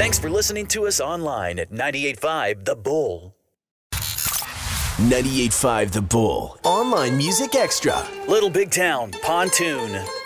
Thanks for listening to us online at 98.5 The Bull. 98.5 The Bull. Online Music Extra. Little Big Town, Pontoon.